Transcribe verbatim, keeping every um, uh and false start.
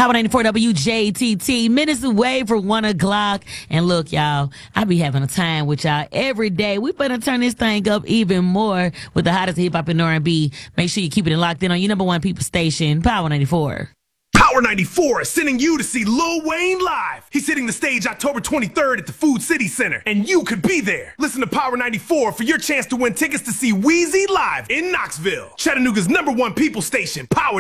Power ninety-four W J T T, minutes away for one o'clock. And look, y'all, I be having a time with y'all every day. We better turn this thing up even more with the hottest hip hop and R and B. Make sure you keep it locked in on your number one people station, Power ninety-four. Power ninety-four is sending you to see Lil Wayne live. He's hitting the stage October twenty-third at the Food City Center, and you could be there. Listen to Power ninety-four for your chance to win tickets to see Weezy live in Knoxville, Chattanooga's number one people station, Power